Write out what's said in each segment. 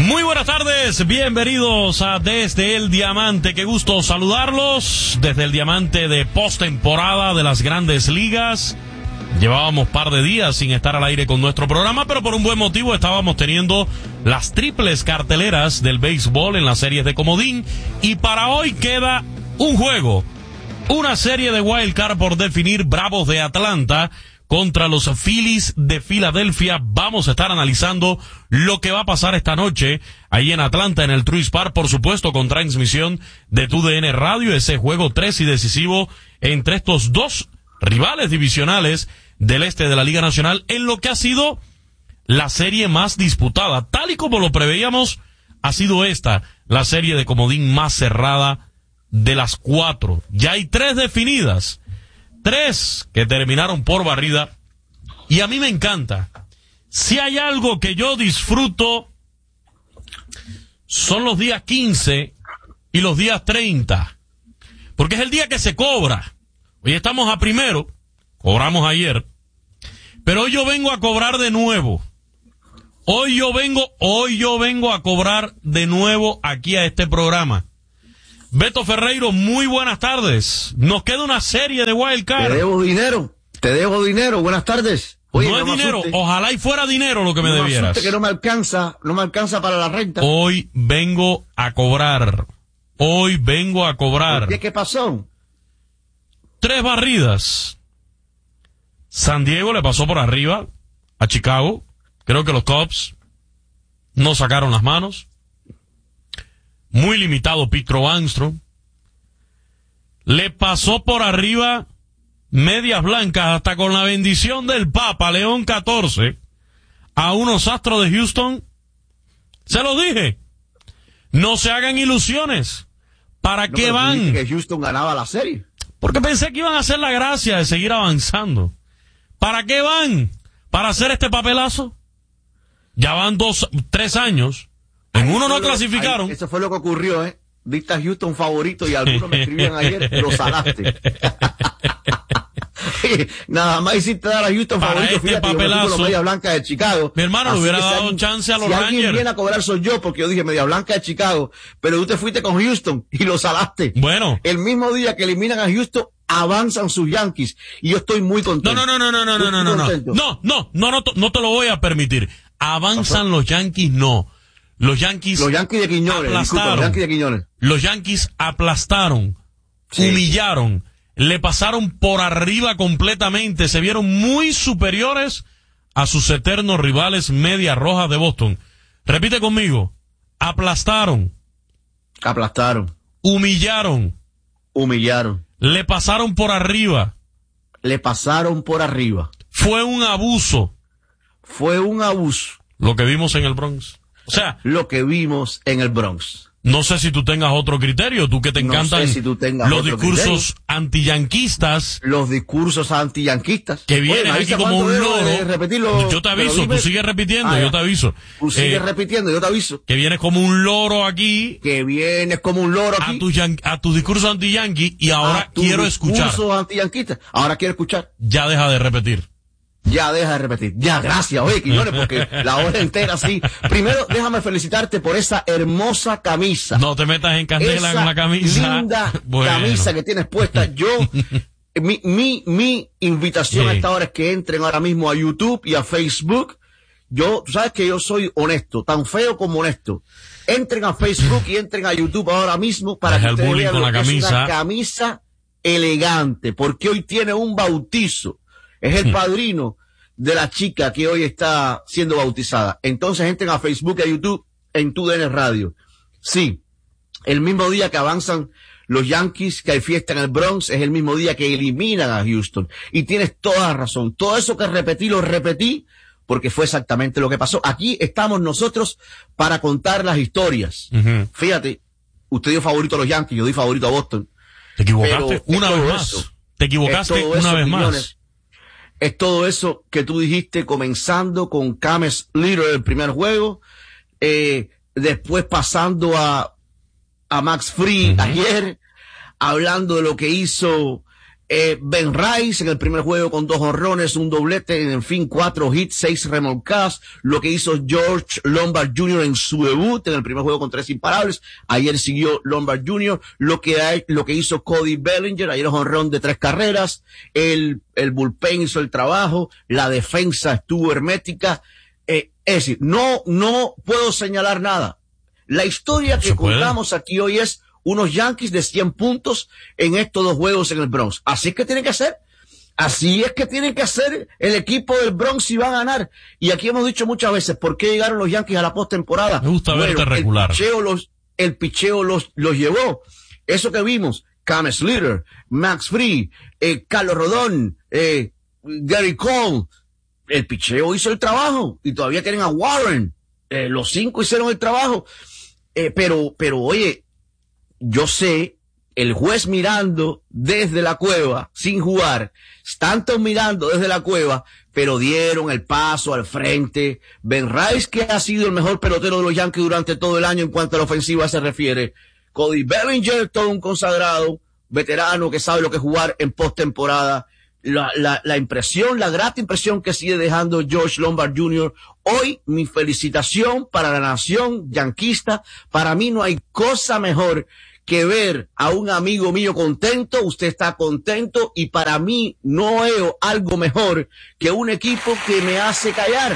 Muy buenas tardes, bienvenidos a Desde el Diamante. Qué gusto saludarlos desde el Diamante de postemporada de las Grandes Ligas. Llevábamos par de días sin estar al aire con nuestro programa, pero por un buen motivo estábamos teniendo las triples carteleras del béisbol en las series de comodín. Y para hoy queda un juego, una serie de wild card por definir. Bravos de Atlanta contra los Phillies de Filadelfia. Vamos a estar analizando lo que va a pasar esta noche ahí en Atlanta, en el Truist Park, por supuesto, con transmisión de TUDN Radio. Ese juego 3 y decisivo entre estos dos rivales divisionales del este de la Liga Nacional, en lo que ha sido la serie más disputada. Tal y como lo preveíamos, ha sido esta la serie de comodín más cerrada de las 4. Ya hay 3 definidas. 3 que terminaron por barrida, y a mí me encanta. Si hay algo que yo disfruto, son los días 15 y los días 30, porque es el día que se cobra. Hoy estamos a 1, cobramos ayer, pero hoy yo vengo a cobrar de nuevo. Hoy yo vengo a cobrar de nuevo aquí a este programa. Beto Ferreiro, muy buenas tardes. Nos queda una serie de wild card. Te debo dinero, buenas tardes. Oye, no es dinero, ojalá y fuera dinero lo que me debieras. Que no me alcanza para la renta. Hoy vengo a cobrar. ¿Por qué pasó? 3 barridas. San Diego le pasó por arriba a Chicago. Creo que los Cubs no sacaron las manos. Muy limitado Pitro Armstrong. Le pasó por arriba Medias Blancas, hasta con la bendición del Papa León XIV, a unos Astros de Houston. Se los dije. No se hagan ilusiones. ¿Para qué van? Que Houston ganaba la serie. Porque pensé que iban a hacer la gracia de seguir avanzando. ¿Para qué van? ¿Para hacer este papelazo? Ya van 3 años. En uno no clasificaron. Eso fue lo que ocurrió, ¿eh? Diste a Houston favorito y algunos me escribían ayer, lo salaste. Nada más hiciste dar a Houston para favorito, este fíjate, papelazo. yo Media Blanca de Chicago. Mi hermano, le hubiera dado chance a los Rangers. Si alguien viene a cobrar soy yo, porque yo dije Media Blanca de Chicago, pero tú te fuiste con Houston y lo salaste. Bueno. El mismo día que eliminan a Houston, avanzan sus Yankees y yo estoy muy contento. No te lo voy a permitir. Avanzan los Yankees, no. Los Yankees de Quiñones, Los Yankees aplastaron, sí. Humillaron, le pasaron por arriba completamente, se vieron muy superiores a sus eternos rivales Medias Rojas de Boston. Repite conmigo, aplastaron, humillaron, le pasaron por arriba. Fue un abuso. Lo que vimos en el Bronx. O sea, lo que vimos en el Bronx. No sé si tú tengas otro criterio, tú que te encantan los discursos antiyanquistas. Los discursos antiyanquistas. Que vienen aquí como un loro. Yo te aviso, tú sigues repitiendo, yo te aviso. Tú sigues repitiendo, yo te aviso. Que vienes como un loro aquí. A tus discursos antiyanquis y ahora quiero escuchar. Discursos antiyanquistas. Ahora quiero escuchar. Ya deja de repetir. Ya deja de repetir. Ya, gracias, oye, Quiñones, porque la hora entera sí. Primero, déjame felicitarte por esa hermosa camisa. No te metas en candela con la camisa. Linda camisa que tienes puesta. Yo, mi invitación a esta hora es que entren ahora mismo a YouTube y a Facebook. Tú sabes que yo soy honesto, tan feo como honesto. Entren a Facebook y entren a YouTube ahora mismo para que ustedes vean lo que es una camisa elegante, porque hoy tiene un bautizo. Es el padrino de la chica que hoy está siendo bautizada. Entonces entren a Facebook y a YouTube en TUDN Radio. Sí, el mismo día que avanzan los Yankees, que hay fiesta en el Bronx, es el mismo día que eliminan a Houston. Y tienes toda la razón. Todo eso que repetí, lo repetí, porque fue exactamente lo que pasó. Aquí estamos nosotros para contar las historias. Fíjate, usted dio favorito a los Yankees, yo di favorito a Boston. Te equivocaste una vez más. Te equivocaste una vez más. Es todo eso que tú dijiste comenzando con James Little el primer juego, después pasando a Max Fried ayer, hablando de lo que hizo Ben Rice en el primer juego con 2 jonrones, un doblete, en fin, 4 hits, 6 remolcadas. Lo que hizo George Lombard Jr. en su debut en el primer juego con 3 imparables. Ayer siguió Lombard Jr. Lo que hizo Cody Bellinger, ayer un jonrón de 3 carreras. El bullpen hizo el trabajo. La defensa estuvo hermética. Es decir, no puedo señalar nada. La historia que contamos aquí hoy es unos Yankees de 100 puntos en estos 2 juegos en el Bronx. Así es que tiene que ser. Así es que tiene que hacer el equipo del Bronx si va a ganar. Y aquí hemos dicho muchas veces, ¿por qué llegaron los Yankees a la postemporada? Me gusta verte regular. El picheo los llevó. Eso que vimos, Cam Slater, Max Fried, Carlos Rodón, Gary Cole, el picheo hizo el trabajo. Y todavía tienen a Warren. Los 5 hicieron el trabajo. Pero oye, yo sé, el juez mirando desde la cueva, sin jugar, tanto mirando desde la cueva, pero dieron el paso al frente. Ben Rice, que ha sido el mejor pelotero de los Yankees durante todo el año en cuanto a la ofensiva se refiere. Cody Bellinger, todo un consagrado, veterano que sabe lo que es jugar en postemporada. La impresión, la grata impresión que sigue dejando George Lombard Jr. Hoy, mi felicitación para la nación yanquista. Para mí no hay cosa mejor que ver a un amigo mío contento, usted está contento, y para mí no veo algo mejor que un equipo que me hace callar,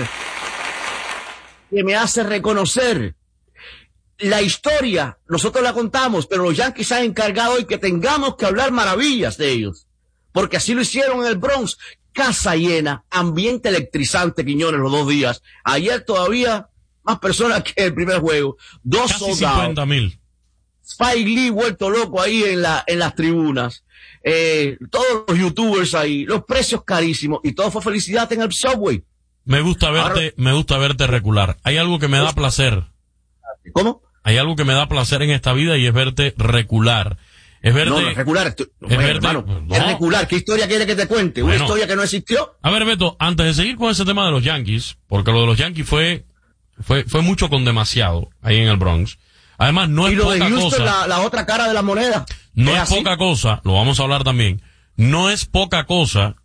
que me hace reconocer. La historia, nosotros la contamos, pero los Yankees se han encargado hoy que tengamos que hablar maravillas de ellos, porque así lo hicieron en el Bronx, casa llena, ambiente electrizante, Quiñones, los 2 días. Ayer todavía más personas que el primer juego, 2 casi soldados. 50,000. Spike Lee vuelto loco ahí en las tribunas, todos los youtubers ahí, los precios carísimos, y todo fue felicidad en el Subway. Me gusta verte recular. Hay algo que me da placer. ¿Cómo? Hay algo que me da placer en esta vida y es verte recular. Es verte. No, recular. Hermano, es recular. ¿Qué historia quiere que te cuente? ¿Una historia que no existió? A ver, Beto, antes de seguir con ese tema de los Yankees, porque lo de los Yankees fue mucho con demasiado ahí en el Bronx. Además, no es poca cosa. La otra cara de la moneda. No es poca cosa, lo vamos a hablar también. No es poca cosa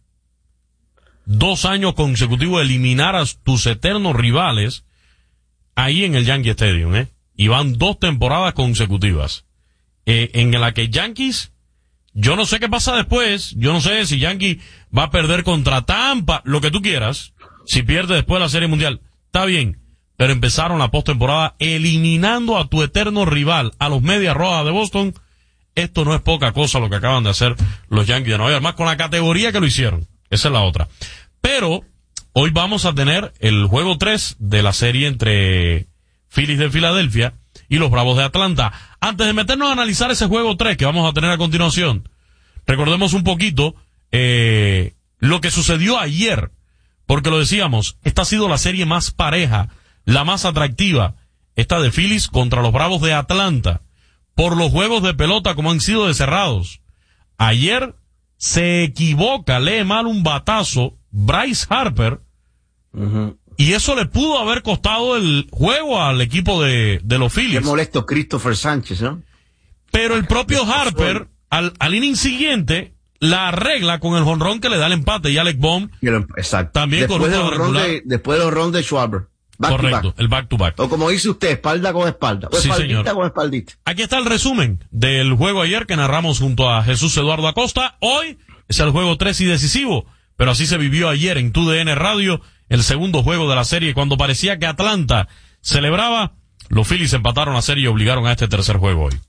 2 años consecutivos eliminar a tus eternos rivales ahí en el Yankee Stadium, y van 2 temporadas consecutivas. En la que Yankees, yo no sé qué pasa después, yo no sé si Yankee va a perder contra Tampa, lo que tú quieras, si pierde después de la Serie Mundial, está bien. Pero empezaron la postemporada eliminando a tu eterno rival, a los Medias Rojas de Boston. Esto no es poca cosa lo que acaban de hacer los Yankees de Nueva York, más con la categoría que lo hicieron. Esa es la otra. Pero hoy vamos a tener el juego 3 de la serie entre Phillies de Filadelfia y los Bravos de Atlanta. Antes de meternos a analizar ese juego 3 que vamos a tener a continuación, recordemos un poquito lo que sucedió ayer, porque lo decíamos, esta ha sido la serie más pareja, la más atractiva, esta de Phillies contra los Bravos de Atlanta, por los juegos de pelota como han sido de cerrados. Ayer se equivoca, lee mal un batazo Bryce Harper, y eso le pudo haber costado el juego al equipo de los Phillies. Qué molesto Christopher Sánchez, ¿no? Pero el propio Harper, al inning siguiente, la arregla con el jonrón que le da el empate, y Alec Bohm, exacto, también después con un regular. Después del jonrón de Schwarber. Correcto, el back-to-back. O como dice usted, espalda con espalda. O sí, espaldita señor. con espaldita. Aquí está el resumen del juego ayer que narramos junto a Jesús Eduardo Acosta. Hoy es el juego 3 y decisivo, pero así se vivió ayer en TUDN Radio, el segundo juego de la serie. Cuando parecía que Atlanta celebraba, los Phillies empataron la serie y obligaron a este tercer juego hoy.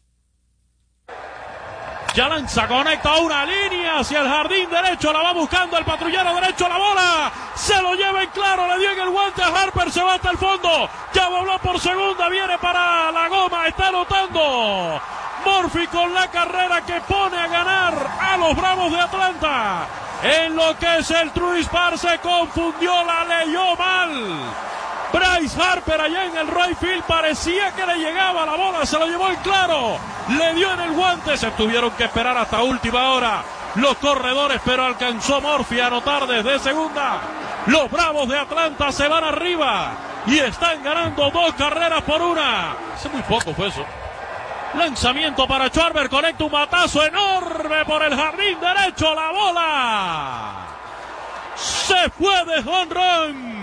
Ya lanza, conecta una línea hacia el jardín derecho, la va buscando el patrullero derecho, la bola, se lo lleva en claro, le dio en el guante a Harper, se va hasta el fondo, ya voló por segunda, viene para la goma, está anotando Murphy con la carrera que pone a ganar a los Bravos de Atlanta. En lo que es el Truist Park se confundió, la leyó mal Bryce Harper allá en el right field, parecía que le llegaba la bola, se lo llevó en claro, le dio en el guante, se tuvieron que esperar hasta última hora los corredores, pero alcanzó Murphy a anotar desde segunda. Los Bravos de Atlanta se van arriba y están ganando 2 carreras por 1. Hace muy poco fue eso. Lanzamiento para Schwarber, conecta un batazo enorme por el jardín derecho, la bola se fue de jonrón.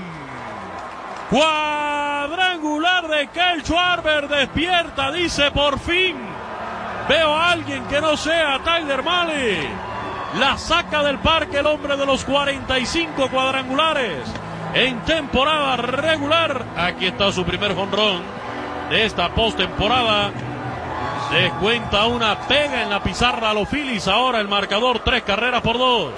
Cuadrangular de Kyle Schwarber, despierta, dice, por fin veo a alguien que no sea Tyler Mahle. La saca del parque el hombre de los 45 cuadrangulares en temporada regular. Aquí está su primer jonrón de esta postemporada. Descuenta una pega en la pizarra a los Phillies. Ahora el marcador 3-2.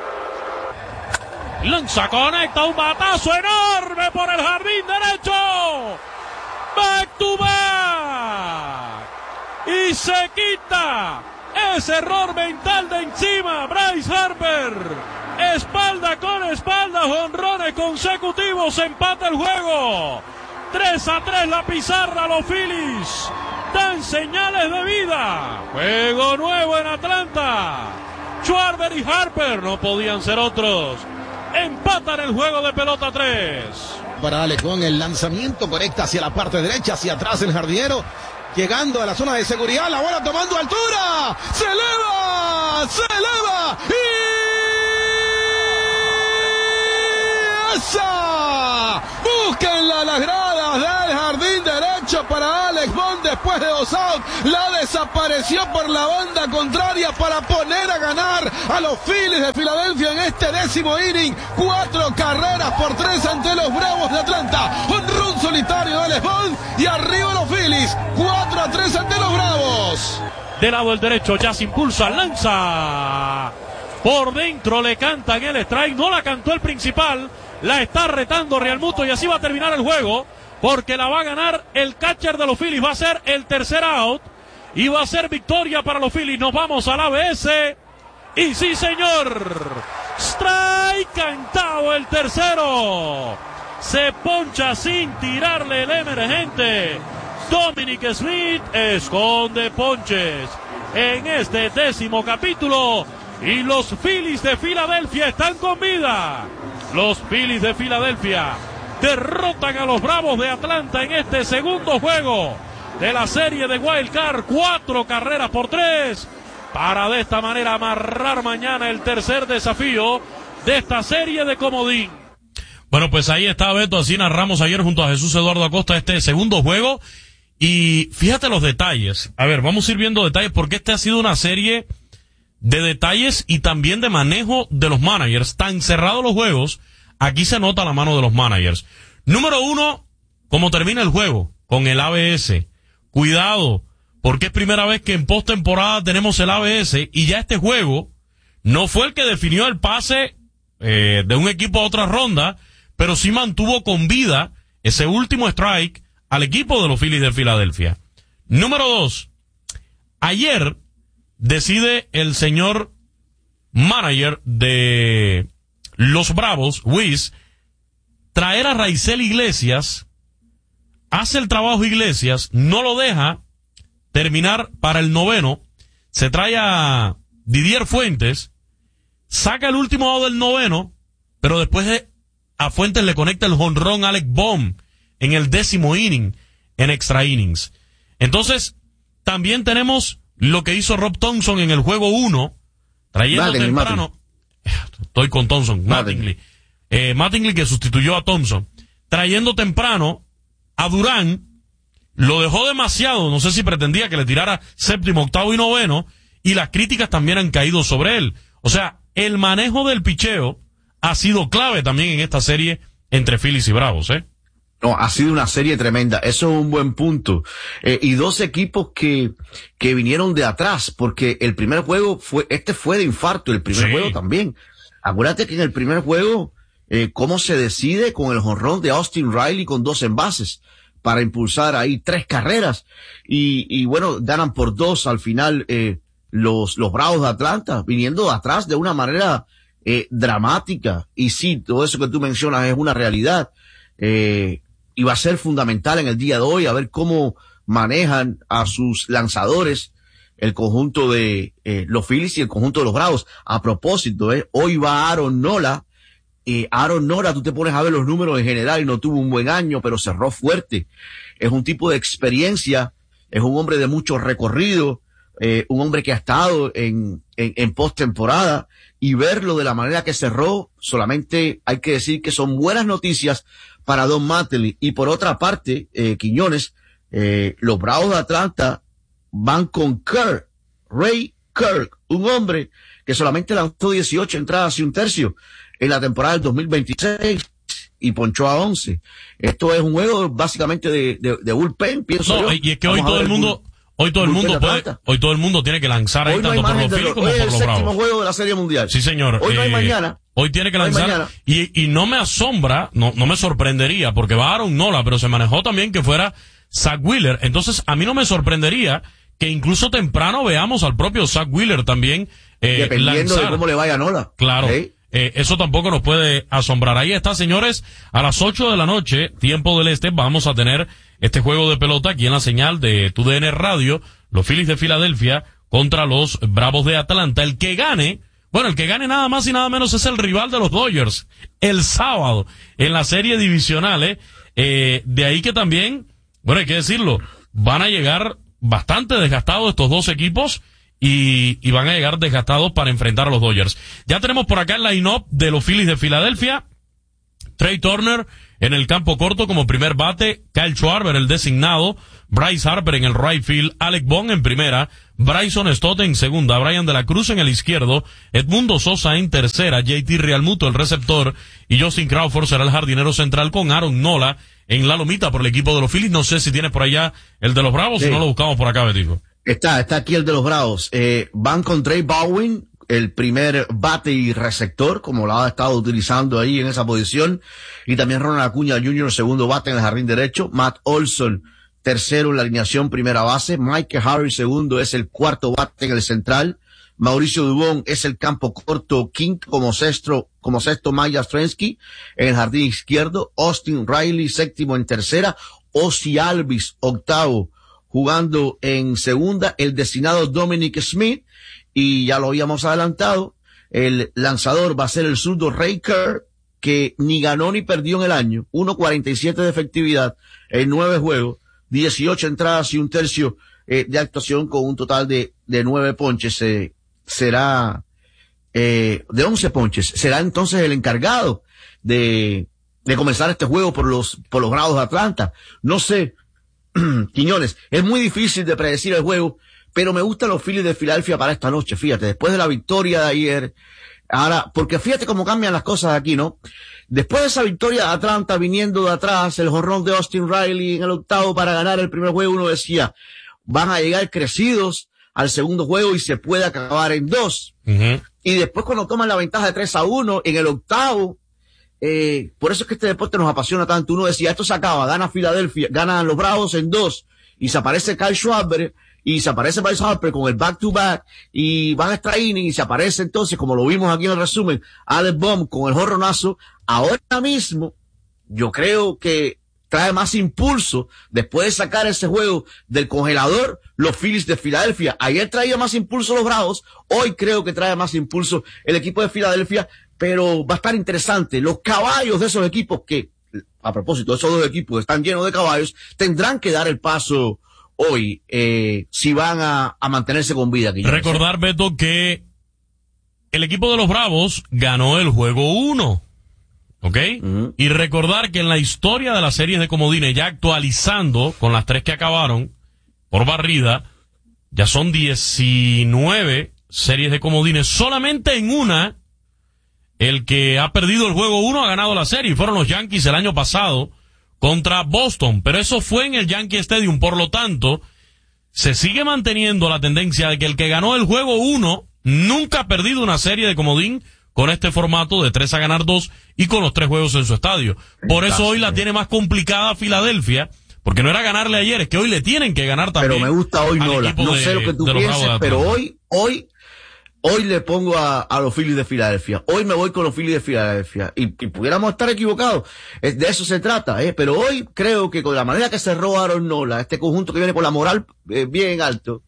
Lanza, conecta un batazo enorme por el jardín derecho. Back to back. Y se quita ese error mental de encima. Bryce Harper. Espalda con espalda. Jonrones consecutivos. Empata el juego. 3-3 la pizarra. Los Phillies dan señales de vida. Juego nuevo en Atlanta. Schwarber y Harper no podían ser otros. Empatan el juego de pelota 3. Para Alex Bond, el lanzamiento conecta hacia la parte derecha, hacia atrás el jardinero, llegando a la zona de seguridad, la bola tomando altura, se eleva y esa, búsquenla las gradas del jardín derecho para Alex Bond después de 2 outs, la desapareció por la banda contraria para poner a ganar a los Phillies de Filadelfia en este 10º inning. 4 carreras por 3 ante los Bravos de Atlanta. Jonrón solitario de Alex Bond y arriba los Phillies. 4-3 ante los Bravos. Del lado del derecho ya se impulsa, lanza por dentro, le cantan el strike, no la cantó el principal, la está retando Real Muto y así va a terminar el juego, porque la va a ganar el catcher de los Phillies. Va a ser el tercer out y va a ser victoria para los Phillies. Nos vamos al ABS y sí señor, strike cantado el tercero, se poncha sin tirarle el emergente. Dominic Smith esconde ponches en este 10º capítulo y los Phillies de Filadelfia están con vida. Los Phillies de Filadelfia derrotan a los Bravos de Atlanta en este segundo juego de la serie de Wild Card. 4 carreras por 3 para de esta manera amarrar mañana el tercer desafío de esta serie de comodín. Bueno, pues ahí está, Beto, así narramos ayer junto a Jesús Eduardo Acosta este segundo juego. Y fíjate los detalles. A ver, vamos a ir viendo detalles porque esta ha sido una serie de detalles y también de manejo de los managers. Tan cerrados los juegos, aquí se nota la mano de los managers. Número 1, cómo termina el juego con el ABS. Cuidado, porque es primera vez que en postemporada tenemos el ABS y ya este juego no fue el que definió el pase de un equipo a otra ronda, pero sí mantuvo con vida ese último strike al equipo de los Phillies de Filadelfia. Número 2, ayer decide el señor manager de los Bravos, Wiz, traer a Raisel Iglesias, hace el trabajo Iglesias, no lo deja terminar para el 9º, se trae a Didier Fuentes, saca el último out del 9º, pero después a Fuentes le conecta el jonrón Alec Bohm en el 10º inning, en extra innings. Entonces, también tenemos lo que hizo Rob Thompson en el juego 1, trayendo temprano. Estoy con Thompson, Mattingly. Mattingly que sustituyó a Thompson. Trayendo temprano a Durán, lo dejó demasiado, no sé si pretendía que le tirara 7º, 8º y 9º, y las críticas también han caído sobre él. O sea, el manejo del picheo ha sido clave también en esta serie entre Phillies y Bravos, No, ha sido una serie tremenda. Eso es un buen punto. Y 2 equipos que vinieron de atrás, porque el primer juego fue de infarto, el primer juego también. Acuérdate que en el primer juego, cómo se decide con el jonrón de Austin Riley con 2 envases para impulsar ahí 3 carreras. Y bueno, ganan por 2 al final, los Bravos de Atlanta, viniendo de atrás de una manera, dramática. Y sí, todo eso que tú mencionas es una realidad. Y va a ser fundamental en el día de hoy a ver cómo manejan a sus lanzadores el conjunto de los Phillies y el conjunto de los Bravos. A propósito, hoy va Aaron Nola. Aaron Nola, tú te pones a ver los números en general y no tuvo un buen año, pero cerró fuerte. Es un tipo de experiencia es un hombre de mucho recorrido, un hombre que ha estado en postemporada, y verlo de la manera que cerró, solamente hay que decir que son buenas noticias para Don Mattingly. Y por otra parte, Quiñones, los Bravos de Atlanta van con Ray Kirk, un hombre que solamente lanzó 18 entradas y un tercio en la temporada del 2026 y ponchó a 11. Esto es un juego básicamente de bullpen, pienso yo. Y es que hoy todo el mundo tiene que lanzar ahí, tanto por los Phillies como por los Bravos. Hoy es el séptimo juego de la Serie Mundial. Sí, señor. Hoy no hay mañana. Hoy tiene que lanzar. Y no me asombra, no me sorprendería, porque va Aaron Nola, pero se manejó también que fuera Zach Wheeler. Entonces, a mí no me sorprendería que incluso temprano veamos al propio Zach Wheeler también dependiendo lanzar. De cómo le vaya a Nola. Claro. ¿Sí? Eso tampoco nos puede asombrar. Ahí está, señores, a las 8 de la noche, tiempo del este, vamos a tener este juego de pelota aquí en la señal de TUDN Radio, los Phillies de Filadelfia contra los Bravos de Atlanta. El que gane nada más y nada menos es el rival de los Dodgers el sábado en la serie divisional, de ahí que también, bueno, hay que decirlo, van a llegar bastante desgastados estos dos equipos y van a llegar desgastados para enfrentar a los Dodgers. Ya tenemos por acá el line-up de los Phillies de Filadelfia. Trey Turner en el campo corto como primer bate, Kyle Schwarber el designado, Bryce Harper en el right field, Alec Bohm en primera, Bryson Stott en segunda, Brian de la Cruz en el izquierdo, Edmundo Sosa en tercera, JT Realmuto el receptor y Justin Crawford será el jardinero central con Aaron Nola en la lomita por el equipo de los Phillies. No sé si tienes por allá el de los Bravos, si no lo buscamos por acá, Betico. Está aquí el de los Bravos. Van con Trey Baldwin, el primer bate y receptor, como lo ha estado utilizando ahí en esa posición. Y también Ronald Acuña Jr., segundo bate en el jardín derecho. Matt Olson, tercero en la alineación, primera base. Mike Harris, segundo, es el cuarto bate en el central. Mauricio Dubón es el campo corto, quinto como sexto Mike Yastrzemski en el jardín izquierdo. Austin Riley, séptimo en tercera. Ozzie Albies, octavo, jugando en segunda, el designado Dominic Smith, y ya lo habíamos adelantado, el lanzador va a ser el zurdo Ray Kirk, que ni ganó ni perdió en el año, 1.47 de efectividad en 9 juegos, 18 entradas y un tercio de actuación con un total de 9 ponches, será de 11 ponches, será entonces el encargado de comenzar este juego por los Bravos de Atlanta. No sé, Quiñones, es muy difícil de predecir el juego, pero me gustan los Phillies de Filadelfia para esta noche, fíjate, después de la victoria de ayer, ahora, porque fíjate cómo cambian las cosas aquí, ¿no? Después de esa victoria de Atlanta, viniendo de atrás, el jonrón de Austin Riley en el octavo para ganar el primer juego, uno decía, van a llegar crecidos al segundo juego y se puede acabar en 2. Uh-huh. Y después cuando toman la ventaja de 3-1 en el octavo, por eso es que este deporte nos apasiona tanto. Uno decía, esto se acaba, gana Filadelfia, ganan los Bravos en 2, y se aparece Kyle Schwarber, y se aparece Bryce Harper con el back-to-back, y van a extra inning, y se aparece entonces, como lo vimos aquí en el resumen, Alec Bohm con el jorronazo. Ahora mismo, yo creo que trae más impulso, después de sacar ese juego del congelador, los Phillies de Filadelfia. Ayer traía más impulso los Bravos, hoy creo que trae más impulso el equipo de Filadelfia, pero va a estar interesante. Los caballos de esos equipos que, a propósito, esos dos equipos están llenos de caballos, tendrán que dar el paso hoy, si van a mantenerse con vida. Recordar, Beto, que el equipo de los Bravos ganó el juego 1, ¿ok? Uh-huh. Y recordar que en la historia de las series de comodines, ya actualizando con las 3 que acabaron por barrida, ya son 19 series de comodines. Solamente en una, el que ha perdido el juego 1 ha ganado la serie, y fueron los Yankees el año pasado contra Boston, pero eso fue en el Yankee Stadium. Por lo tanto, se sigue manteniendo la tendencia de que el que ganó el juego 1 nunca ha perdido una serie de comodín con este formato de 3 a ganar 2 y con los 3 juegos en su estadio. Por eso hoy la tiene más complicada Filadelfia, porque no era ganarle ayer, es que hoy le tienen que ganar también. Pero me gusta hoy Nola, no sé lo que tú pienses, pero hoy le pongo a los Phillies de Filadelfia. Hoy me voy con los Phillies de Filadelfia. Y pudiéramos estar equivocados. De eso se trata, Pero hoy creo que con la manera que cerró Aaron Nola, este conjunto que viene con la moral bien alto,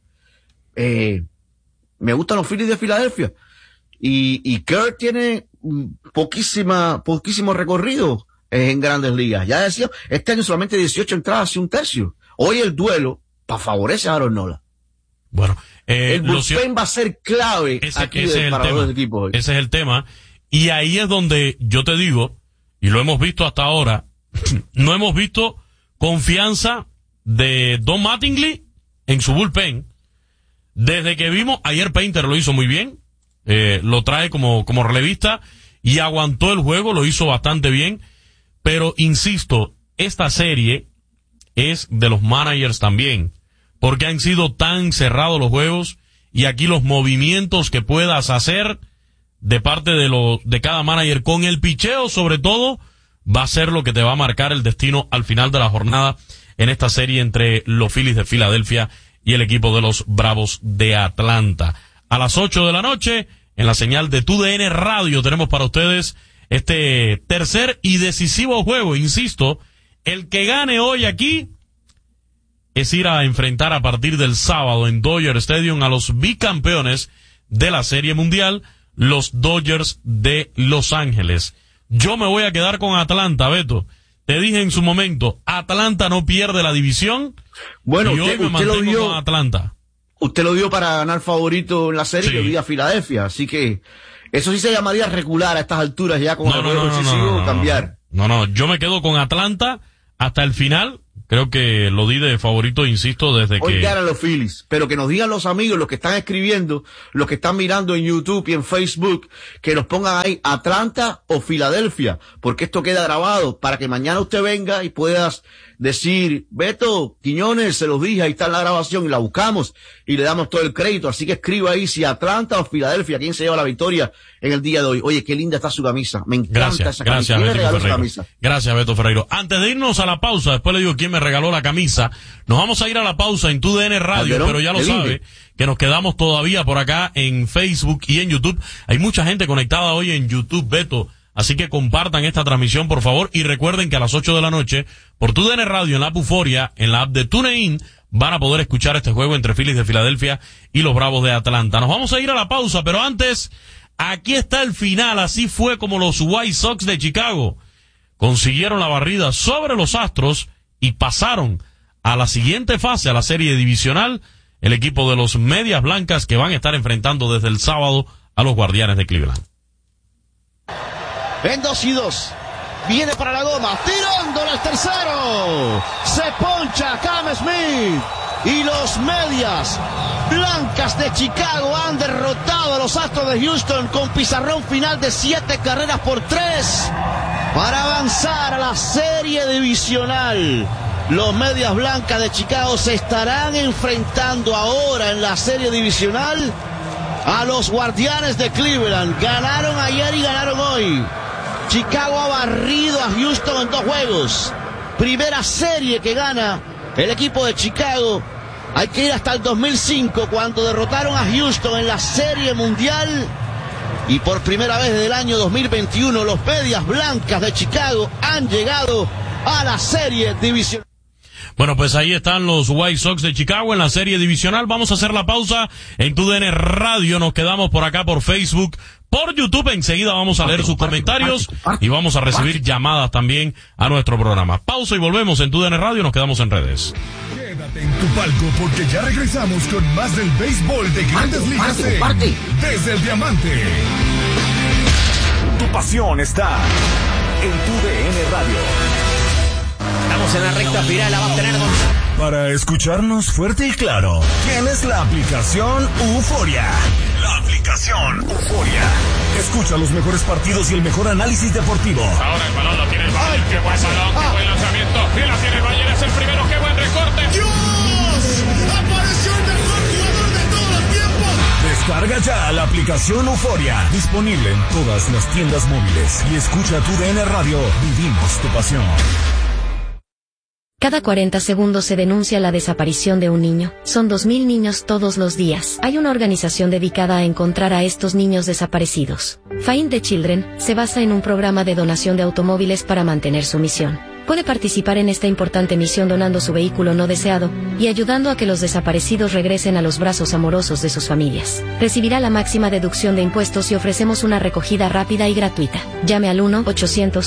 me gustan los Phillies de Filadelfia. Y Kirk tiene poquísimo recorrido en Grandes Ligas. Ya decía, este año solamente 18 entradas y un tercio. Hoy el duelo favorece a Aaron Nola. Bueno, el bullpen va a ser clave para los equipos hoy. Ese es el tema. Y ahí es donde yo te digo, y lo hemos visto hasta ahora, no hemos visto confianza de Don Mattingly en su bullpen. Desde que vimos, ayer Painter lo hizo muy bien, lo trae como relevista y aguantó el juego, lo hizo bastante bien, pero insisto, esta serie es de los managers también, porque han sido tan cerrados los juegos y aquí los movimientos que puedas hacer de parte de cada manager con el picheo sobre todo va a ser lo que te va a marcar el destino al final de la jornada en esta serie entre los Phillies de Filadelfia y el equipo de los Bravos de Atlanta. A las 8 de la noche, en la señal de TUDN Radio, tenemos para ustedes este tercer y decisivo juego. Insisto, el que gane hoy aquí es ir a enfrentar a partir del sábado en Dodger Stadium a los bicampeones de la Serie Mundial, los Dodgers de Los Ángeles. Yo me voy a quedar con Atlanta, Beto. Te dije en su momento, Atlanta no pierde la división. Bueno, y hoy me mantengo con Atlanta. Usted lo dio para ganar favorito en la serie, yo vi a Filadelfia, así que eso sí se llamaría regular a estas alturas ya con el juego excesivo cambiar. No, yo me quedo con Atlanta hasta el final. Creo que lo di de favorito, insisto, desde hoy que... Hoy ganan los Phillies, pero que nos digan los amigos, los que están escribiendo, los que están mirando en YouTube y en Facebook, que nos pongan ahí Atlanta o Filadelfia, porque esto queda grabado para que mañana usted venga y puedas decir, Beto, Quiñones, se los dije, ahí está la grabación y la buscamos y le damos todo el crédito. Así que escriba ahí si Atlanta o Filadelfia, quién se lleva la victoria en el día de hoy. Oye, qué linda está su camisa. Me encanta esa camisa. ¿Quién le regaló esa camisa? Gracias, Beto Ferreiro. Antes de irnos a la pausa, después le digo quién me regaló la camisa. Nos vamos a ir a la pausa en TUDN Radio, pero ya lo sabe, que nos quedamos todavía por acá en Facebook y en YouTube. Hay mucha gente conectada hoy en YouTube, Beto. Así que compartan esta transmisión, por favor, y recuerden que a las 8 de la noche, por TUDN Radio, en la app Euforia, en la app de TuneIn, van a poder escuchar este juego entre Phillies de Filadelfia y los Bravos de Atlanta. Nos vamos a ir a la pausa, pero antes, aquí está el final. Así fue como los White Sox de Chicago consiguieron la barrida sobre los Astros y pasaron a la siguiente fase, a la serie divisional, el equipo de los Medias Blancas que van a estar enfrentando desde el sábado a los Guardianes de Cleveland. En 2-2. Viene para la goma. Tirándole al tercero. Se poncha Cam Smith. Y los Medias Blancas de Chicago han derrotado a los Astros de Houston con pizarrón final de 7 carreras por 3 para avanzar a la serie divisional. Los Medias Blancas de Chicago se estarán enfrentando ahora en la serie divisional a los Guardianes de Cleveland. Ganaron ayer y ganaron hoy. Chicago ha barrido a Houston en 2 juegos. Primera serie que gana el equipo de Chicago. Hay que ir hasta el 2005 cuando derrotaron a Houston en la Serie Mundial. Y por primera vez desde el año 2021 los Medias Blancas de Chicago han llegado a la serie divisional. Bueno, pues ahí están los White Sox de Chicago en la serie divisional. Vamos a hacer la pausa en TUDN Radio. Nos quedamos por acá por Facebook, por YouTube. Enseguida vamos a leer sus comentarios y vamos a recibir llamadas también a nuestro programa. Pausa y volvemos en TUDN Radio. Nos quedamos en redes. Quédate en tu palco porque ya regresamos con más del béisbol de Grandes Ligas desde el Diamante. Tu pasión está en TUDN Radio. Estamos en la recta final, la va a tener Para escucharnos fuerte y claro, tienes la aplicación Euforia. La aplicación Euforia. Escucha los mejores partidos y el mejor análisis deportivo. Ahora el balón lo tiene el Valle. ¡Qué buen balón! ¡Qué buen lanzamiento! ¡Y la tiene el Valle! ¡Es el primero! ¡Qué buen recorte! ¡Dios! ¡Apareció el mejor jugador de todos los tiempos! Descarga ya la aplicación Euforia. Disponible en todas las tiendas móviles. Y escucha TUDN Radio. Vivimos tu pasión. Cada 40 segundos se denuncia la desaparición de un niño. Son 2.000 niños todos los días. Hay una organización dedicada a encontrar a estos niños desaparecidos. Find the Children se basa en un programa de donación de automóviles para mantener su misión. Puede participar en esta importante misión donando su vehículo no deseado y ayudando a que los desaparecidos regresen a los brazos amorosos de sus familias. Recibirá la máxima deducción de impuestos y ofrecemos una recogida rápida y gratuita. Llame al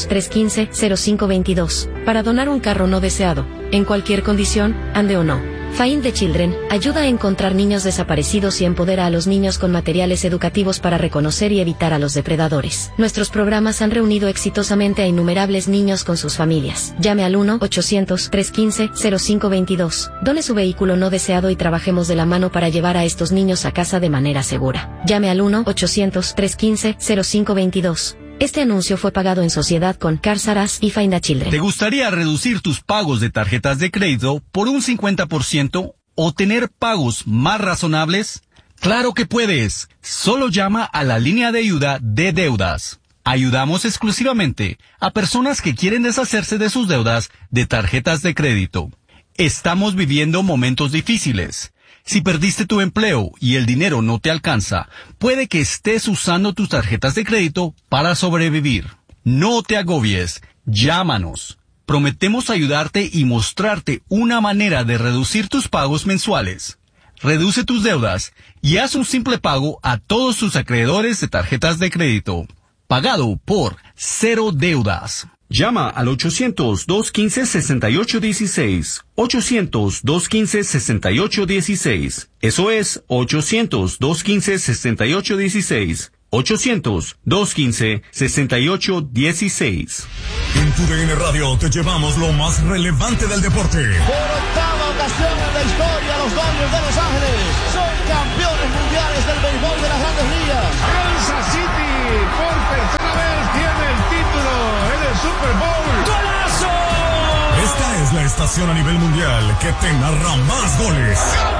1-800-315-0522 para donar un carro no deseado, en cualquier condición, ande o no. Find the Children ayuda a encontrar niños desaparecidos y empodera a los niños con materiales educativos para reconocer y evitar a los depredadores. Nuestros programas han reunido exitosamente a innumerables niños con sus familias. Llame al 1-800-315-0522. Done su vehículo no deseado y trabajemos de la mano para llevar a estos niños a casa de manera segura. Llame al 1-800-315-0522. Este anuncio fue pagado en sociedad con Cars R Us y Find the Children. ¿Te gustaría reducir tus pagos de tarjetas de crédito por un 50% o tener pagos más razonables? ¡Claro que puedes! Solo llama a la línea de ayuda de deudas. Ayudamos exclusivamente a personas que quieren deshacerse de sus deudas de tarjetas de crédito. Estamos viviendo momentos difíciles. Si perdiste tu empleo y el dinero no te alcanza, puede que estés usando tus tarjetas de crédito para sobrevivir. No te agobies, llámanos. Prometemos ayudarte y mostrarte una manera de reducir tus pagos mensuales. Reduce tus deudas y haz un simple pago a todos tus acreedores de tarjetas de crédito. Pagado por cero deudas. Llama al 800-215-6816. 800-215-6816. Eso es 800-215-6816. 800-215-6816. En tu DN Radio te llevamos lo más relevante del deporte. Por octava ocasión en la historia, los Dodgers de Los Ángeles son campeones mundiales del béisbol de las Grandes Ligas. Kansas City por tercera vez tiene el título en el Super Bowl. ¡Golazo! Esta es la estación a nivel mundial que te narra más goles.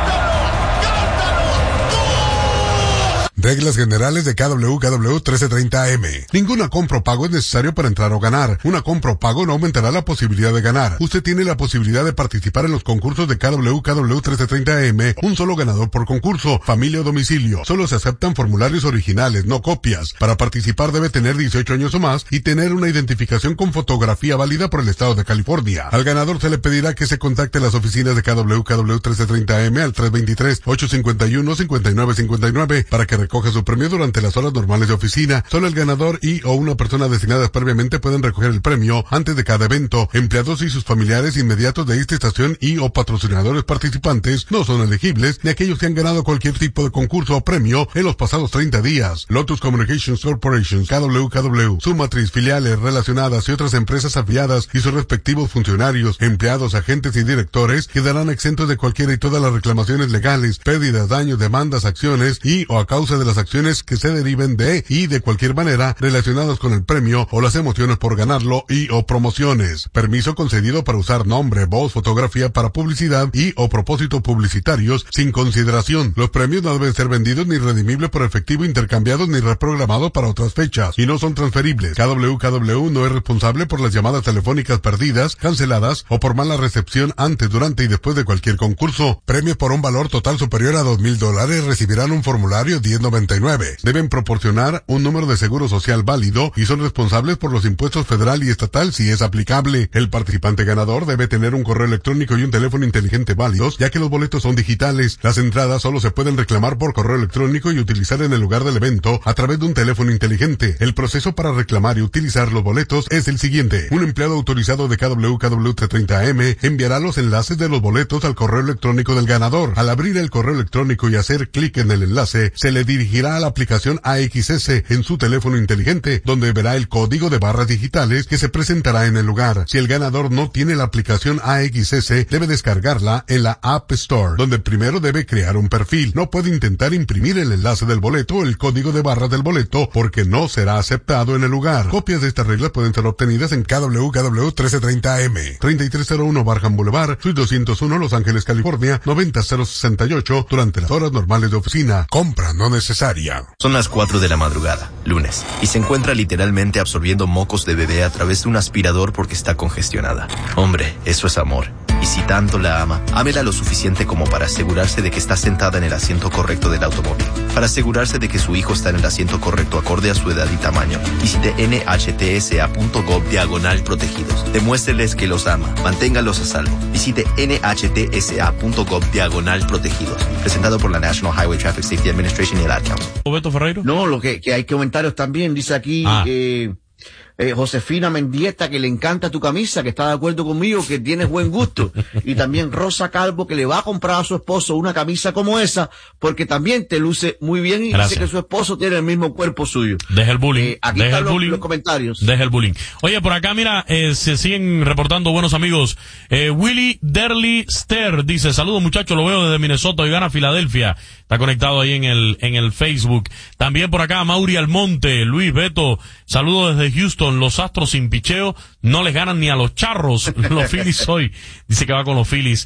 Reglas generales de KWKW 1330 AM. Ninguna compra o pago es necesario para entrar o ganar. Una compra o pago no aumentará la posibilidad de ganar. Usted tiene la posibilidad de participar en los concursos de KWKW 1330 AM. Un solo ganador por concurso, familia o domicilio. Solo se aceptan formularios originales, no copias. Para participar debe tener 18 años o más y tener una identificación con fotografía válida por el estado de California. Al ganador se le pedirá que se contacte las oficinas de KWKW 1330 AM al 323-851-5959 para que recoja su premio durante las horas normales de oficina. Solo el ganador y o una persona designadas previamente pueden recoger el premio antes de cada evento. Empleados y sus familiares inmediatos de esta estación y o patrocinadores participantes no son elegibles, ni aquellos que han ganado cualquier tipo de concurso o premio en los pasados 30 días. Lotus Communications Corporation, KWKW, su matriz, filiales relacionadas y otras empresas afiliadas y sus respectivos funcionarios, empleados, agentes y directores quedarán exentos de cualquiera y todas las reclamaciones legales, pérdidas, daños, demandas, acciones y o a causa de las acciones que se deriven de y de cualquier manera relacionadas con el premio o las emociones por ganarlo y o promociones. Permiso concedido para usar nombre, voz, fotografía para publicidad y o propósitos publicitarios sin consideración. Los premios no deben ser vendidos ni redimibles por efectivo, intercambiados ni reprogramados para otras fechas y no son transferibles. KWKW no es responsable por las llamadas telefónicas perdidas, canceladas o por mala recepción antes, durante y después de cualquier concurso. Premios por un valor total superior a $2,000 recibirán un formulario 1099. Deben proporcionar un número de seguro social válido y son responsables por los impuestos federal y estatal si es aplicable. El participante ganador debe tener un correo electrónico y un teléfono inteligente válidos, ya que los boletos son digitales. Las entradas solo se pueden reclamar por correo electrónico y utilizar en el lugar del evento a través de un teléfono inteligente. El proceso para reclamar y utilizar los boletos es el siguiente. Un empleado autorizado de KWKW 1330AM enviará los enlaces de los boletos al correo electrónico del ganador. Al abrir el correo electrónico y hacer clic en el enlace, se le dirigirá a la aplicación AXS en su teléfono inteligente, donde verá el código de barras digitales que se presentará en el lugar. Si el ganador no tiene la aplicación AXS, debe descargarla en la App Store, donde primero debe crear un perfil. No puede intentar imprimir el enlace del boleto o el código de barras del boleto porque no será aceptado en el lugar. Copias de estas reglas pueden ser obtenidas en KWKW 1330AM, 3301 Barham Boulevard, Suite 201, Los Ángeles, California, 90068, durante las horas normales de oficina. Compra no necesaria. Son las 4 de la madrugada, lunes, y se encuentra literalmente absorbiendo mocos de bebé a través de un aspirador porque está congestionada. Hombre, eso es amor. Y si tanto la ama, ámela lo suficiente como para asegurarse de que está sentada en el asiento correcto del automóvil, para asegurarse de que su hijo está en el asiento correcto acorde a su edad y tamaño. Visite nhtsa.gov/protegidos. Demuéstreles que los ama, manténgalos a salvo. Visite nhtsa.gov/protegidos. Presentado por la National Highway Traffic Safety Administration y el Ad Council. Roberto Ferreiro. No, lo que hay comentarios también, dice aquí, Josefina Mendieta, que le encanta tu camisa, que está de acuerdo conmigo, que tienes buen gusto. Y también Rosa Calvo, que le va a comprar a su esposo una camisa como esa, porque también te luce muy bien y dice que su esposo tiene el mismo cuerpo suyo. Deja el bullying. Aquí Deja están el bullying. los comentarios. Deja el bullying. Oye, por acá, mira, se siguen reportando buenos amigos. Willy Derly Ster dice, saludos muchachos, lo veo desde Minnesota y gana Filadelfia. Está conectado ahí en el Facebook. También por acá, Mauri Almonte, Luis Beto, saludos desde Houston. Los Astros sin picheo no les ganan ni a los Charros. Los Phillies hoy. Dice que va con los Phillies.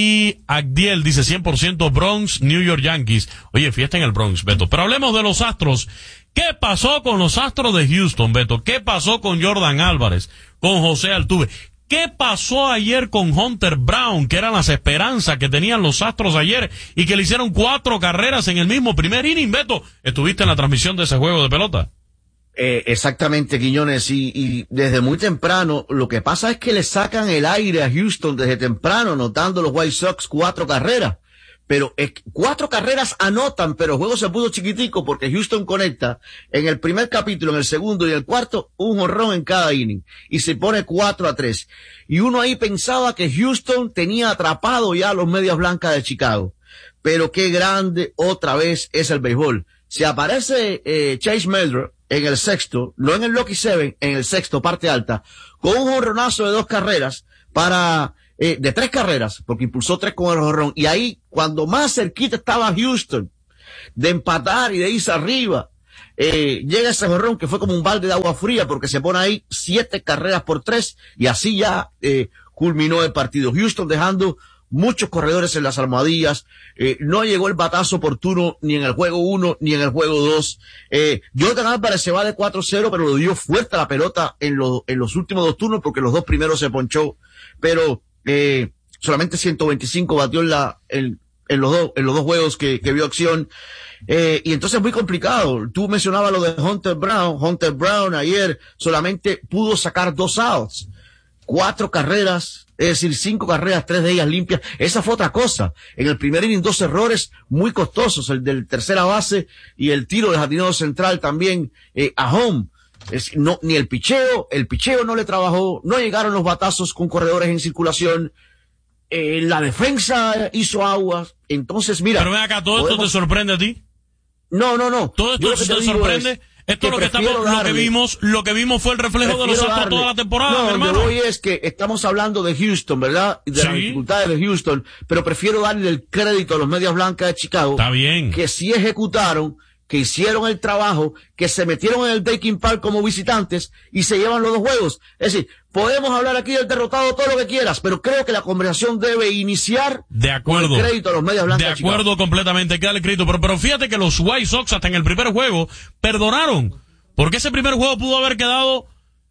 Y Agdiel dice 100% Bronx, New York Yankees. Oye, fiesta en el Bronx, Beto. Pero hablemos de los Astros. ¿Qué pasó con los Astros de Houston, Beto? ¿Qué pasó con Jordan Álvarez? Con José Altuve. ¿Qué pasó ayer con Hunter Brown, que eran las esperanzas que tenían los Astros ayer y que le hicieron 4 carreras en el mismo primer inning? Beto, ¿estuviste en la transmisión de ese juego de pelota? Exactamente, Quiñones, y desde muy temprano, lo que pasa es que le sacan el aire a Houston desde temprano, anotando los White Sox 4 carreras. Pero 4 carreras anotan, pero el juego se puso chiquitico porque Houston conecta en el primer capítulo, en el segundo y el cuarto, un jonrón en cada inning. Y se pone 4-3. Y uno ahí pensaba que Houston tenía atrapado ya a los Medias Blancas de Chicago. Pero qué grande otra vez es el béisbol. Se aparece Chase Meldrew en el sexto, no en el Lucky Seven, en el sexto, parte alta, con un jonronazo de 2 carreras para... de 3 carreras, porque impulsó 3 con el jonrón, y ahí, cuando más cerquita estaba Houston, de empatar y de irse arriba, llega ese jonrón que fue como un balde de agua fría, porque se pone ahí 7 carreras por 3, y así ya, culminó el partido. Houston dejando muchos corredores en las almohadillas, no llegó el batazo oportuno ni en el juego 1 ni en el juego 2. Jordan Álvarez se va de 4-0, pero lo dio fuerte a la pelota en los últimos 2 turnos, porque los 2 primeros se ponchó, pero solamente 125 batió en los dos juegos que vio acción, y entonces es muy complicado. Tú mencionabas lo de Hunter Brown ayer solamente pudo sacar 2 outs, 4 carreras, es decir, 5 carreras, 3 de ellas limpias. Esa fue otra cosa. En el primer inning 2 errores muy costosos, el del tercera base y el tiro del jardinero central también a home. Ni el picheo no le trabajó, no llegaron los batazos con corredores en circulación, la defensa hizo aguas. Entonces, mira. Pero ven acá, ¿todo esto te sorprende a ti? No. ¿Todo esto te sorprende? Esto lo que vimos fue el reflejo de los Astros toda la temporada, mi hermano. Lo que voy es que estamos hablando de Houston, ¿verdad? De las dificultades de Houston, pero prefiero darle el crédito a los Medias Blancas de Chicago. Está bien. Que sí ejecutaron, que hicieron el trabajo, que se metieron en el Daking Park como visitantes y se llevan los 2 juegos. Es decir, podemos hablar aquí del derrotado todo lo que quieras, pero creo que la conversación debe iniciar con el crédito a los Medias Blancas de Chicago. De acuerdo completamente, hay que darle crédito, pero fíjate que los White Sox hasta en el primer juego perdonaron, porque ese primer juego pudo haber quedado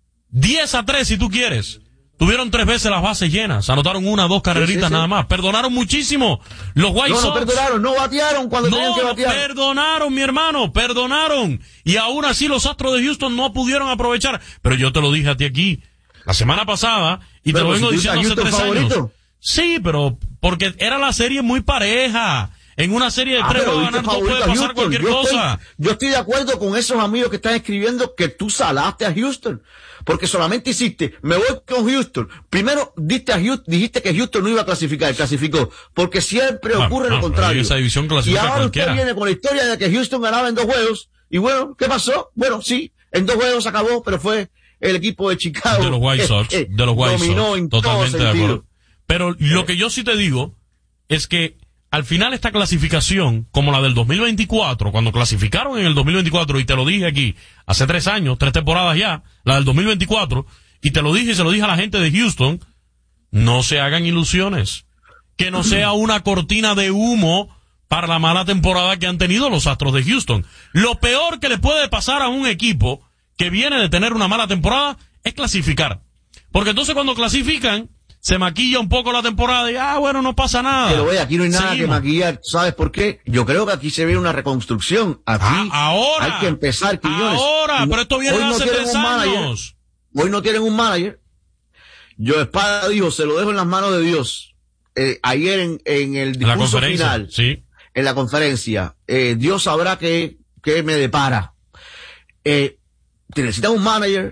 10-3 si tú quieres. Tuvieron 3 veces las bases llenas, anotaron 1 o 2 carreritas nada más. Perdonaron muchísimo los White Sox. No perdonaron, no batearon cuando tenían que batear. Perdonaron, mi hermano, perdonaron. Y aún así los Astros de Houston no pudieron aprovechar. Pero yo te lo dije a ti aquí la semana pasada y te lo vengo diciendo hace 3 años. Sí, pero porque era la serie muy pareja. En una serie de 3 va a ganar, no puede pasar cualquier cosa. Yo estoy de acuerdo con esos amigos que están escribiendo que tú salaste a Houston. Porque solamente me voy con Houston. Primero dijiste que Houston no iba a clasificar, clasificó. Porque siempre ocurre lo contrario. Esa división clasifica y ahora cualquiera. Usted viene con la historia de que Houston ganaba en 2 juegos. Y bueno, ¿qué pasó? Bueno, sí, en 2 juegos acabó, pero fue el equipo de Chicago. De los White Sox. Dominó en totalmente todo de sentido. acuerdo. Pero lo que yo sí te digo es que al final esta clasificación, como la del 2024, cuando clasificaron en el 2024, y te lo dije aquí, hace 3 años, 3 temporadas ya, la del 2024, y te lo dije y se lo dije a la gente de Houston, no se hagan ilusiones. Que no sea una cortina de humo para la mala temporada que han tenido los Astros de Houston. Lo peor que le puede pasar a un equipo que viene de tener una mala temporada es clasificar. Porque entonces cuando clasifican, se maquilla un poco la temporada y, bueno, no pasa nada. Pero aquí no hay nada que maquillar. ¿Sabes por qué? Yo creo que aquí se ve una reconstrucción. Aquí ahora hay que empezar, Quiñones. Pero esto viene hace 3 años. Hoy no tienen un manager. Joe Espada dijo, se lo dejo en las manos de Dios. Ayer en el discurso final, en la conferencia, Dios sabrá qué me depara. Te necesitan un manager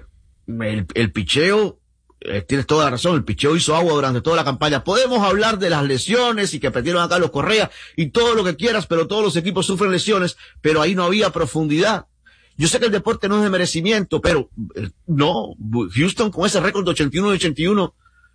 el picheo, tienes toda la razón, el picheo hizo agua durante toda la campaña. Podemos hablar de las lesiones y que perdieron a Carlos Correa y todo lo que quieras, pero todos los equipos sufren lesiones, pero ahí no había profundidad. Yo sé que el deporte no es de merecimiento, pero no, Houston con ese récord de 81-81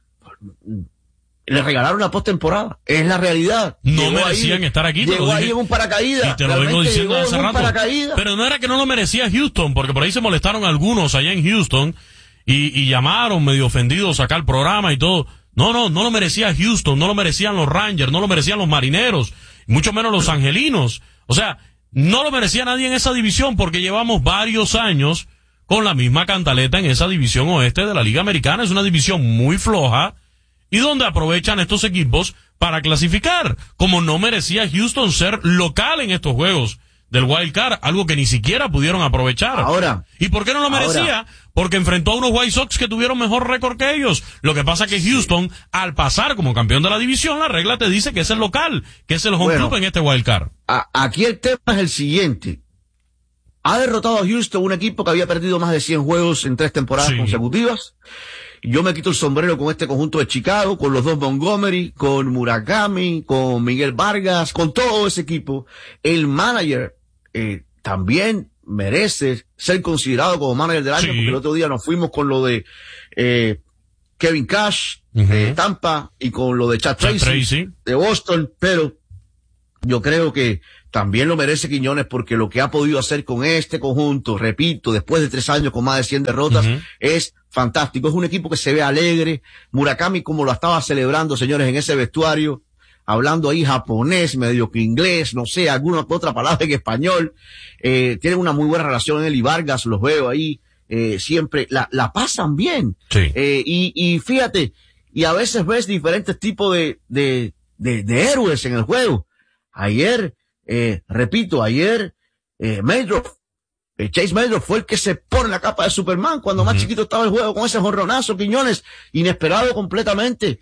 le regalaron la postemporada. Es la realidad. No llegó merecían estar aquí. Llegó ahí en un paracaídas. Y te lo vengo diciendo hace rato. Pero no era que no lo merecía Houston, porque por ahí se molestaron algunos allá en Houston y llamaron medio ofendidos acá al programa y todo. No lo merecía Houston, no lo merecían los Rangers, no lo merecían los Marineros, mucho menos los Angelinos. O sea, no lo merecía nadie en esa división porque llevamos varios años con la misma cantaleta en esa división oeste de la Liga Americana. Es una división muy floja y donde aprovechan estos equipos para clasificar, como no merecía Houston ser local en estos juegos del Wild Card, algo que ni siquiera pudieron aprovechar. Ahora. ¿Y por qué no lo merecía? Porque enfrentó a unos White Sox que tuvieron mejor récord que ellos. Lo que pasa es que Houston, al pasar como campeón de la división, la regla te dice que es el local, que es el home club en este Wild Card. Aquí el tema es el siguiente. Ha derrotado a Houston, un equipo que había perdido más de 100 juegos en 3 temporadas consecutivas. Yo me quito el sombrero con este conjunto de Chicago, con los dos Montgomery, con Murakami, con Miguel Vargas, con todo ese equipo. El manager también merece ser considerado como manager del año, porque el otro día nos fuimos con lo de Kevin Cash de Tampa y con lo de Chad Tracy de Boston, pero yo creo que también lo merece Quiñones porque lo que ha podido hacer con este conjunto, repito, después de 3 años con más de 100 derrotas, es fantástico. Es un equipo que se ve alegre. Murakami, como lo estaba celebrando, señores, en ese vestuario, hablando ahí japonés, medio que inglés, no sé, alguna otra palabra en español. Tienen una muy buena relación él y Vargas, los veo ahí, siempre, la pasan bien. Sí. Y fíjate, y a veces ves diferentes tipos de héroes en el juego. Ayer, Chase Maydorf fue el que se pone la capa de Superman cuando más chiquito estaba el juego con ese jonronazo, Quiñones, inesperado completamente.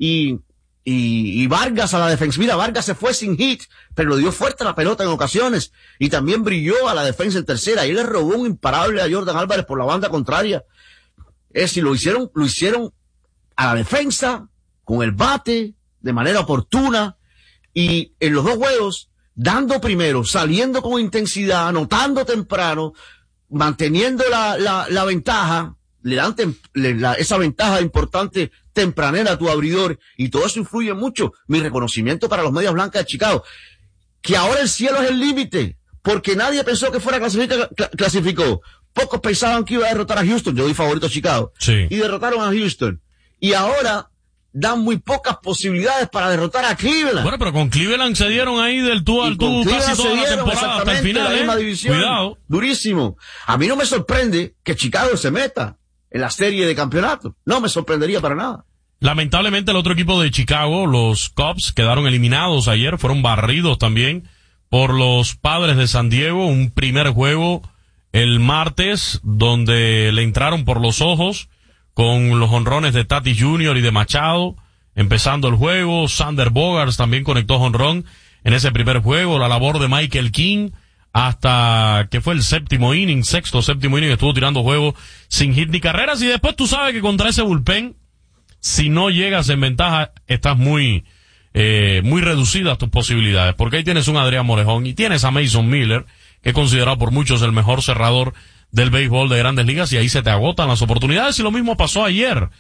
Y Vargas a la defensa. Mira, Vargas se fue sin hit, pero le dio fuerte la pelota en ocasiones. Y también brilló a la defensa en tercera. Y le robó un imparable a Jordan Álvarez por la banda contraria. Es decir, lo hicieron a la defensa, con el bate, de manera oportuna. Y en los 2 juegos, dando primero, saliendo con intensidad, anotando temprano, manteniendo la ventaja, le dan esa ventaja importante tempranera a tu abridor, y todo eso influye mucho. Mi reconocimiento para los Medias Blancas de Chicago, que ahora el cielo es el límite, porque nadie pensó que fuera clasificó. Pocos pensaban que iba a derrotar a Houston. Yo doy favorito a Chicago. Y derrotaron a Houston. Y ahora dan muy pocas posibilidades para derrotar a Cleveland. Bueno, pero con Cleveland se dieron ahí del tú al tú casi toda la temporada hasta el final, la misma división. Cuidado. Durísimo. A mí no me sorprende que Chicago se meta en la serie de campeonato. No me sorprendería para nada. Lamentablemente el otro equipo de Chicago, los Cubs, quedaron eliminados ayer, fueron barridos también por los Padres de San Diego. Un primer juego el martes donde le entraron por los ojos con los jonrones de Tatis Jr. y de Machado, empezando el juego. Sander Bogaerts también conectó jonrón en ese primer juego. La labor de Michael King hasta que fue el séptimo inning, séptimo inning, estuvo tirando juego sin hit ni carreras. Y después tú sabes que contra ese bullpen, si no llegas en ventaja, estás muy reducidas tus posibilidades, porque ahí tienes un Adrián Morejón y tienes a Mason Miller, que es considerado por muchos el mejor cerrador del béisbol de Grandes Ligas, y ahí se te agotan las oportunidades. Y lo mismo pasó ayer.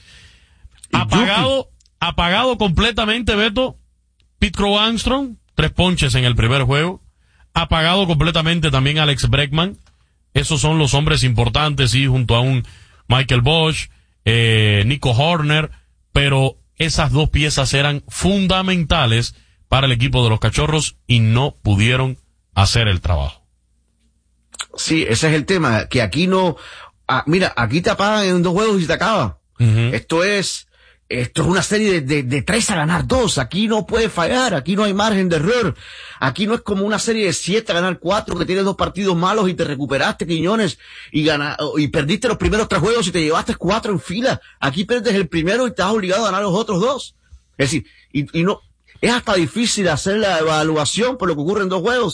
Apagado completamente, Beto, Pete Crow Armstrong, 3 ponches en el primer juego. Apagado completamente también Alex Bregman. Esos son los hombres importantes, y junto a un Michael Bosch, Nico Horner, pero esas 2 piezas eran fundamentales para el equipo de los Cachorros y no pudieron hacer el trabajo. Sí, ese es el tema, que aquí no, mira, aquí te apagan en 2 juegos y te acaba. Esto es una serie de 3 a ganar 2, aquí no puede fallar, aquí no hay margen de error, aquí no es como una serie de 7 a ganar 4, que tienes 2 partidos malos y te recuperaste, Quiñones, y perdiste los primeros 3 juegos y te llevaste 4 en fila. Aquí pierdes el primero y estás obligado a ganar los otros 2. Es decir, y no, es hasta difícil hacer la evaluación por lo que ocurre en 2 juegos.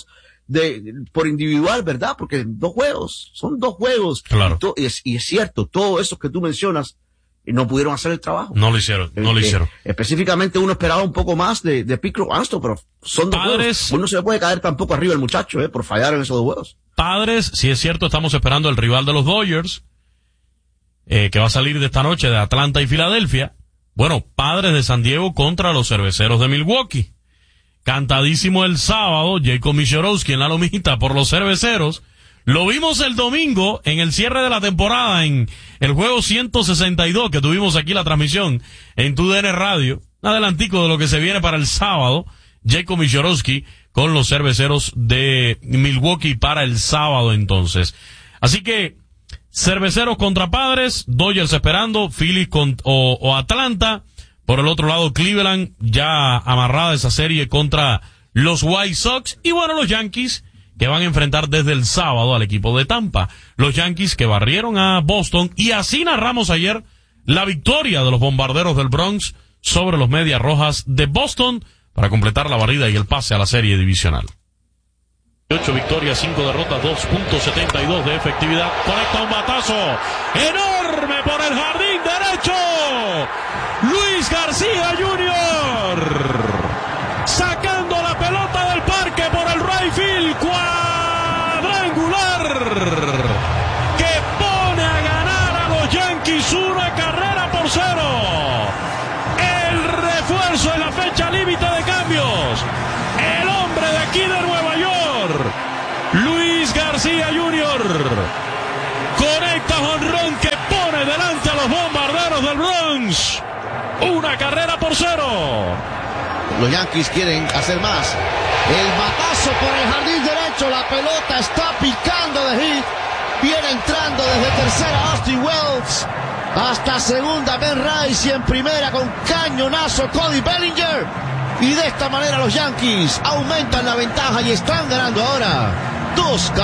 por individual, ¿verdad? Porque son dos juegos. Claro. Y es cierto, todo eso que tú mencionas, no pudieron hacer el trabajo. No lo hicieron. Específicamente uno esperaba un poco más de Pickle Armstrong, pero son dos juegos. Uno no se le puede caer tampoco arriba el muchacho, por fallar en esos dos juegos. Padres, si es cierto, estamos esperando el rival de los Dodgers, que va a salir de esta noche de Atlanta y Filadelfia. Bueno, Padres de San Diego contra los Cerveceros de Milwaukee. Cantadísimo el sábado, Jacob Mishorowski en la lomita por los Cerveceros. Lo vimos el domingo en el cierre de la temporada en el juego 162 que tuvimos aquí la transmisión en TUDN Radio. Un adelantico de lo que se viene para el sábado. Jacob Mishorowski con los Cerveceros de Milwaukee para el sábado entonces. Así que Cerveceros contra Padres, Dodgers esperando, Phillies o Atlanta. Por el otro lado, Cleveland ya amarrada esa serie contra los White Sox. Y bueno, los Yankees que van a enfrentar desde el sábado al equipo de Tampa. Los Yankees que barrieron a Boston. Y así narramos ayer la victoria de los Bombarderos del Bronx sobre los Medias Rojas de Boston para completar la barrida y el pase a la serie divisional. 8 victorias, 5 derrotas, 2.72 de efectividad. Conecta un batazo enorme por el jardín derecho. Luis García Jr. sacando la pelota del parque por el right field. Cuadrangular que pone a ganar a los Yankees 1-0. El refuerzo en la fecha límite de cambios. El hombre de aquí de Nueva York, Luis García Jr. conecta jonrón que pone delante a los Bombarderos del Bronx. 1-0. Los Yankees quieren hacer más. El batazo por el jardín derecho. La pelota está picando de hit. Viene entrando desde tercera Austin Wells. Hasta segunda Ben Rice y en primera con cañonazo Cody Bellinger. Y de esta manera los Yankees aumentan la ventaja y están ganando ahora 2-0.